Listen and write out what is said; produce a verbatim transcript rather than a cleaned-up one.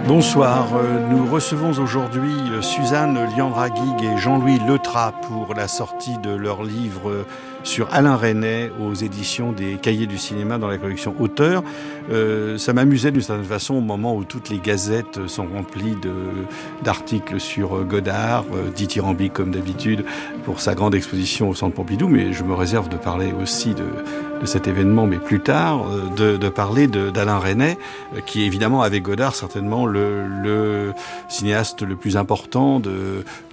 Bonsoir, nous recevons aujourd'hui Suzanne Liandraguigues et Jean-Louis Leutrat pour la sortie de leur livre sur Alain Resnais aux éditions des Cahiers du cinéma dans la collection Auteurs. Euh, ça m'amusait d'une certaine façon au moment où toutes les gazettes sont remplies de, d'articles sur Godard, euh, dithyrambique comme d'habitude pour sa grande exposition au Centre Pompidou, mais je me réserve de parler aussi de, de cet événement, mais plus tard, de, de parler de, d'Alain Resnais, qui est évidemment avec Godard certainement le, le cinéaste le plus important de,